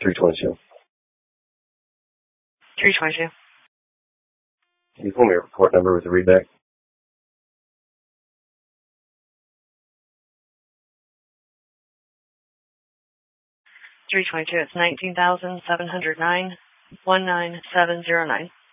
322. 322. Can you pull me a report number with the readback? 322. It's 19,709 19709.